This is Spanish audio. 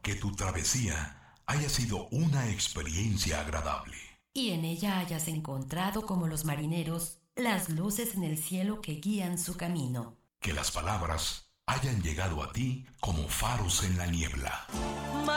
que tu travesía haya sido una experiencia agradable. Y en ella hayas encontrado, como los marineros, las luces en el cielo que guían su camino. Que las palabras hayan llegado a ti como faros en la niebla.